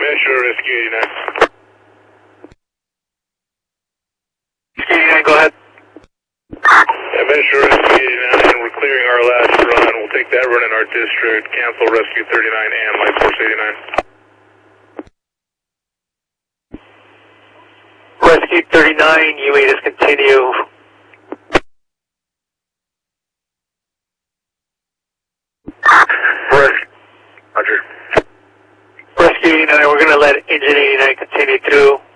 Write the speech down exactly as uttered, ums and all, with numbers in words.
Ventura, Rescue eighty-nine. Rescue eighty-nine, go ahead. Yeah, Ventura, Rescue eighty-nine, we're clearing our last run. We'll take that run in our district. Cancel Rescue thirty-nine and Light Force eighty-nine. Rescue thirty-nine, U eight is continue. Roger. Rescue eighty-nine, we're going to let engine eighty-nine continue through.